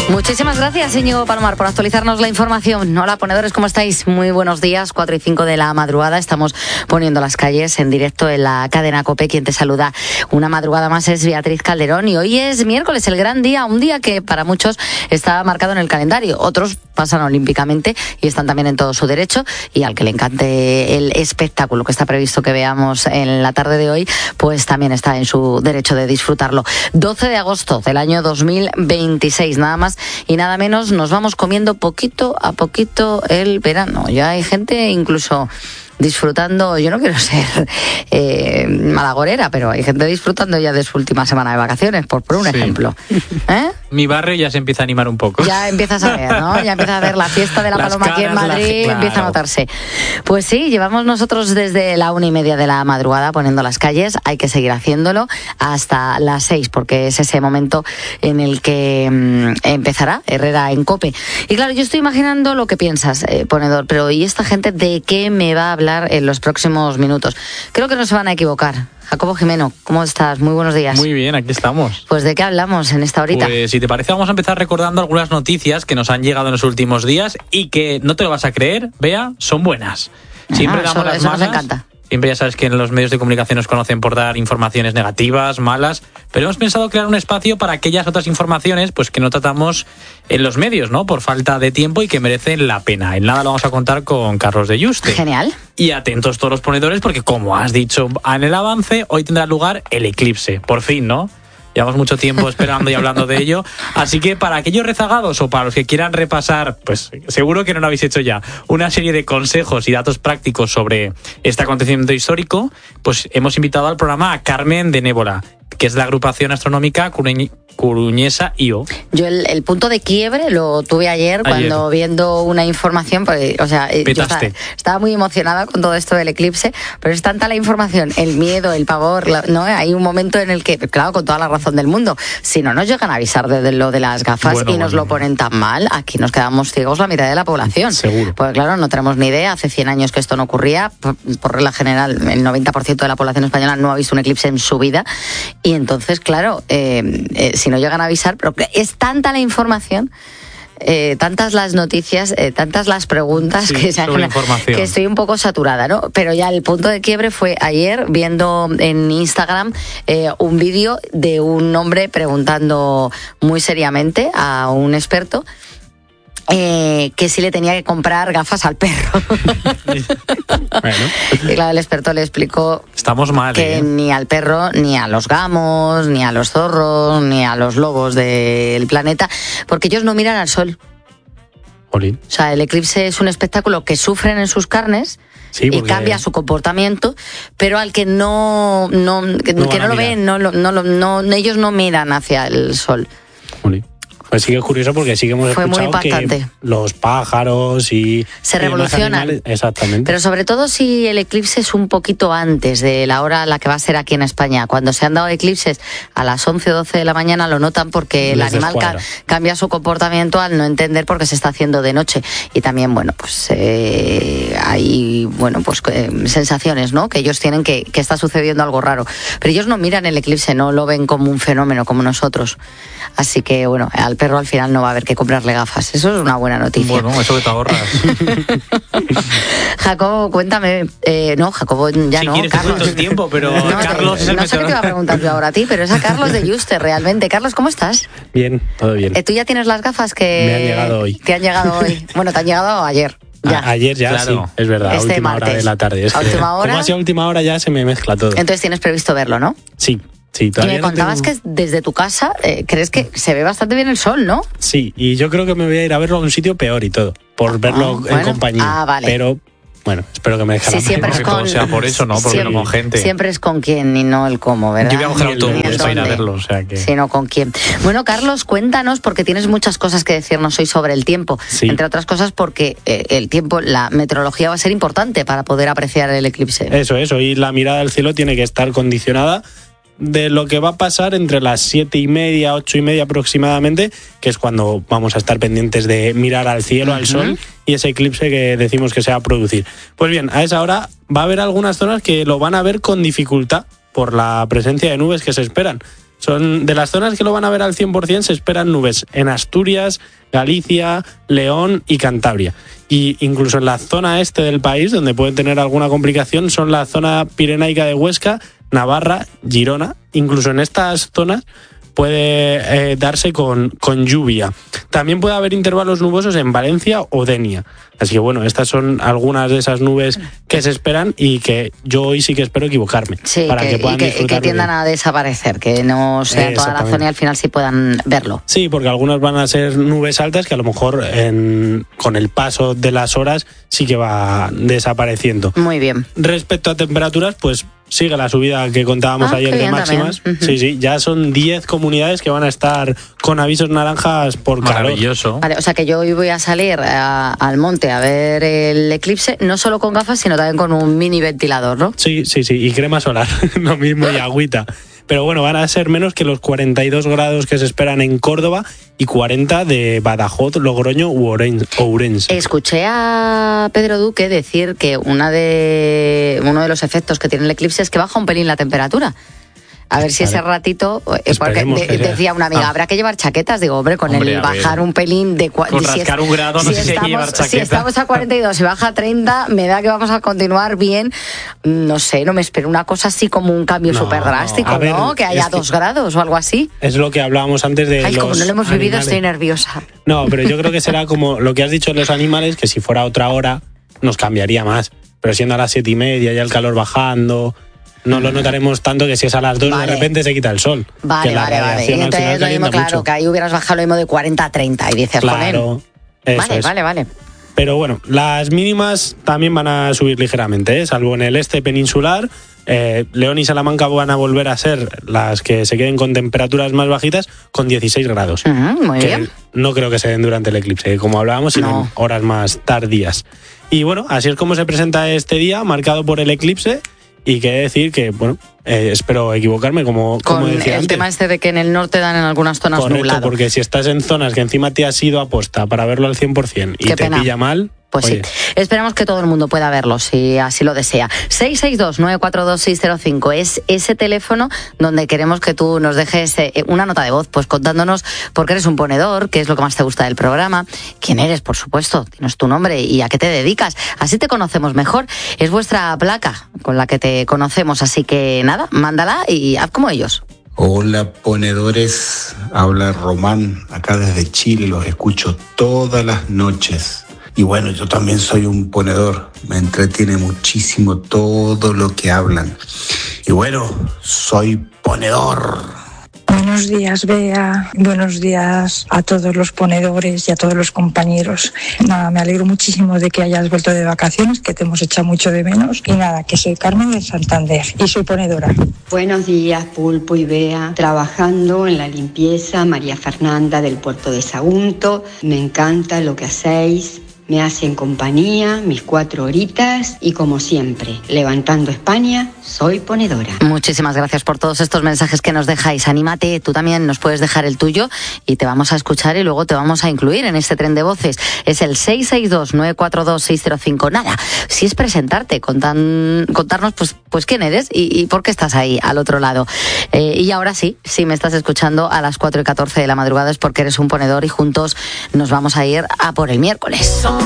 Muchísimas gracias, Íñigo Palomar, por actualizarnos la información. Hola, ponedores, ¿cómo estáis? Muy buenos días, 4 y 5 de la madrugada. Estamos poniendo las calles en directo en la cadena COPE. Quien te saluda una madrugada más es Beatriz Calderón. Y hoy es miércoles, el gran día, un día que para muchos está marcado en el calendario. Otros pasan olímpicamente y están también en todo su derecho. Y al que le encante el espectáculo que está previsto que veamos en la tarde de hoy, pues también está en su derecho de disfrutarlo. 12 de agosto del año 2026, nada más y nada menos, nos vamos comiendo poquito a poquito el verano. Ya hay gente incluso disfrutando, yo no quiero ser malagorera, pero hay gente disfrutando ya de su última semana de vacaciones, por un ejemplo. Mi barrio ya se empieza a animar un poco. Ya empiezas a ver, ¿no? Ya empieza a ver la fiesta de la Paloma aquí en Madrid, claro. Empieza a notarse. Pues sí, llevamos nosotros desde la 1:30 de la madrugada poniendo las calles, hay que seguir haciéndolo hasta las 6, porque es ese momento en el que empezará Herrera en COPE. Y claro, yo estoy imaginando lo que piensas, ponedor, pero ¿y esta gente de qué me va a hablar en los próximos minutos? Creo que no se van a equivocar. Jacobo Jimeno, ¿cómo estás? Muy buenos días. Muy bien, aquí estamos. Pues ¿de qué hablamos en esta horita? Pues si te parece vamos a empezar recordando algunas noticias que nos han llegado en los últimos días y que, no te lo vas a creer, Bea, son buenas. Siempre damos las eso malas. Nos encanta. Siempre ya sabes que en los medios de comunicación nos conocen por dar informaciones negativas, malas, pero hemos pensado crear un espacio para aquellas otras informaciones pues que no tratamos en los medios, ¿no? Por falta de tiempo y que merecen la pena. En nada lo vamos a contar con Carlos de Yuste. Genial. Y atentos todos los ponedores porque, como has dicho en el avance, hoy tendrá lugar el eclipse. Por fin, ¿no? Llevamos mucho tiempo esperando y hablando de ello. Así que para aquellos rezagados o para los que quieran repasar, pues seguro que no lo habéis hecho ya, una serie de consejos y datos prácticos sobre este acontecimiento histórico, pues hemos invitado al programa a Carmen de Nébola, que es la agrupación astronómica coruñesa IO. Yo el punto de quiebre lo tuve ayer cuando viendo una información, porque, o sea, yo estaba muy emocionada con todo esto del eclipse, pero es tanta la información, el miedo, el pavor, ¿no? Hay un momento en el que, claro, con toda la razón del mundo, si no nos llegan a avisar de lo de las gafas nos lo ponen tan mal, aquí nos quedamos ciegos la mitad de la población. Seguro. Pues claro, no tenemos ni idea, hace 100 años que esto no ocurría, por regla general, el 90% de la población española no ha visto un eclipse en su vida, y entonces, claro, si no llegan a avisar, pero es tanta la información, tantas las noticias, tantas las preguntas que estoy un poco saturada, ¿no? Pero ya el punto de quiebre fue ayer viendo en Instagram un vídeo de un hombre preguntando muy seriamente a un experto que si le tenía que comprar gafas al perro. Bueno. Y claro, el experto le explicó Estamos mal, que ni al perro, ni a los gamos, ni a los zorros, ni a los lobos del planeta, porque ellos no miran al sol. Olín. O sea, el eclipse es un espectáculo que sufren en sus carnes. Sí, y cambia su comportamiento, pero al que no lo ven, ellos no miran hacia el sol. Olín. Pues sí que es curioso porque sí que hemos escuchado que los pájaros y se revolucionan. Exactamente. Pero sobre todo si el eclipse es un poquito antes de la hora a la que va a ser aquí en España. Cuando se han dado eclipses a las 11 o 12 de la mañana lo notan porque el animal cambia su comportamiento al no entender por qué se está haciendo de noche. Y también, bueno, pues hay sensaciones, ¿no? Que ellos tienen que está sucediendo algo raro. Pero ellos no miran el eclipse, no lo ven como un fenómeno como nosotros. Así que, bueno, al perro al final no va a haber que comprarle gafas. Eso es una buena noticia. Bueno, eso que te ahorras. Jacobo, cuéntame. No, Jacobo ya no. Quieres Carlos. el tiempo, pero no, Carlos es el no sé qué te iba a preguntar yo ahora a ti, pero es a Carlos de Yuste, realmente. Carlos, ¿cómo estás? Bien, todo bien. ¿Tú ya tienes las gafas que me han llegado hoy? Que han llegado hoy. Bueno, te han llegado ayer. Ya. Ayer ya, claro. Sí, es verdad, este última martes. hora de la tarde. Es ¿A última hora? Como ha sido última hora ya se me mezcla todo. Entonces tienes previsto verlo, ¿no? Sí. Sí, y me contabas que desde tu casa crees que se ve bastante bien el sol, ¿no? Sí, y yo creo que me voy a ir a verlo a un sitio peor y todo, por verlo en compañía. Vale. Pero bueno, espero que me dejen. Sí, siempre es con, sea por eso, ¿no? Porque no con gente. Siempre es con quién y no el cómo, ¿verdad? Yo voy a coger autobús para ir a verlo, o sea que... Sino con quién. Bueno, Carlos, cuéntanos, porque tienes muchas cosas que decirnos hoy sobre el tiempo. Sí. Entre otras cosas porque el tiempo, la meteorología va a ser importante para poder apreciar el eclipse. Eso, y la mirada al cielo tiene que estar condicionada de lo que va a pasar entre las 7:30, 8:30 aproximadamente, que es cuando vamos a estar pendientes de mirar al cielo, al sol, y ese eclipse que decimos que se va a producir. Pues bien, a esa hora va a haber algunas zonas que lo van a ver con dificultad por la presencia de nubes que se esperan. Son de las zonas que lo van a ver al 100%, se esperan nubes en Asturias, Galicia, León y Cantabria. Y incluso en la zona este del país, donde pueden tener alguna complicación, son la zona pirenaica de Huesca, Navarra, Girona. Incluso en estas zonas puede darse con lluvia. También puede haber intervalos nubosos en Valencia o Denia. Así que bueno, estas son algunas de esas nubes que se esperan y que yo hoy sí que espero equivocarme. Sí, para que puedan disfrutar. Que tiendan a desaparecer, que no sea toda la zona y al final sí puedan verlo. Sí, porque algunas van a ser nubes altas que a lo mejor con el paso de las horas sí que va desapareciendo. Muy bien. Respecto a temperaturas, pues sigue la subida que contábamos ayer de máximas. Sí, ya son 10 comunidades que van a estar con avisos naranjas por calor. Maravilloso. Vale, o sea que yo hoy voy a salir al monte a ver el eclipse, no solo con gafas, sino también con un mini ventilador, ¿no? Sí, y crema solar, lo mismo, y agüita. Pero bueno, van a ser menos que los 42 grados que se esperan en Córdoba y 40 de Badajoz, Logroño u Ourense. Escuché a Pedro Duque decir que uno de los efectos que tiene el eclipse es que baja un pelín la temperatura. A ver si ese ratito, porque decía una amiga, habrá que llevar chaquetas. Digo, hombre, el bajar un pelín de... Con rascar un grado no sé si hay que llevar chaqueta. Si estamos a 42 y baja a 30, me da que vamos a continuar bien. No sé, no me espero una cosa así como un cambio súper drástico, ver, ¿no? Que haya 2 grados o algo así. Es lo que hablábamos antes de como no lo hemos vivido, animales. Estoy nerviosa. No, pero yo creo que será como lo que has dicho de los animales, que si fuera otra hora nos cambiaría más. Pero siendo a las 7:30, ya el calor bajando... No lo notaremos tanto que si es a las 2 de repente se quita el sol. Vale. Y entonces lo mismo, claro, que ahí hubieras bajado lo mismo de 40 a 30 y dices, claro, vale. Pero bueno, las mínimas también van a subir ligeramente, salvo en el este peninsular. León y Salamanca van a volver a ser las que se queden con temperaturas más bajitas, con 16 grados. Muy bien. No creo que se den durante el eclipse, como hablábamos, sino en horas más tardías. Y bueno, así es como se presenta este día, marcado por el eclipse. Y quiere decir que, bueno, espero equivocarme, como decía antes. Con el tema este de que en el norte dan en algunas zonas nublado. Correcto, porque si estás en zonas que encima te has ido a posta para verlo al 100% y te pilla mal... Pues oye. Sí, esperamos que todo el mundo pueda verlo, si así lo desea. 662-942-605 es ese teléfono donde queremos que tú nos dejes una nota de voz, pues contándonos por qué eres un ponedor, qué es lo que más te gusta del programa, quién eres, por supuesto, dinos tu nombre y a qué te dedicas. Así te conocemos mejor. Es vuestra placa con la que te conocemos, así que nada, mándala y haz como ellos. Hola ponedores, habla Román, acá desde Chile, los escucho todas las noches. Y bueno, yo también soy un ponedor, me entretiene muchísimo todo lo que hablan. Y bueno, soy ponedor. Buenos días, Bea. Buenos días a todos los ponedores y a todos los compañeros. Nada, me alegro muchísimo de que hayas vuelto de vacaciones, que te hemos echado mucho de menos. Y nada, que soy Carmen de Santander y soy ponedora. Buenos días, Pulpo y Bea. Trabajando en la limpieza, María Fernanda del puerto de Sagunto. Me encanta lo que hacéis. Me hacen compañía, mis 4 horitas y como siempre, levantando España, soy ponedora. Muchísimas gracias por todos estos mensajes que nos dejáis. Anímate, tú también nos puedes dejar el tuyo y te vamos a escuchar y luego te vamos a incluir en este tren de voces. Es el 662-942-605. Nada, si es presentarte, contarnos pues quién eres y por qué estás ahí al otro lado. Y ahora sí, si me estás escuchando a las 4:14 de la madrugada es porque eres un ponedor y juntos nos vamos a ir a por el miércoles.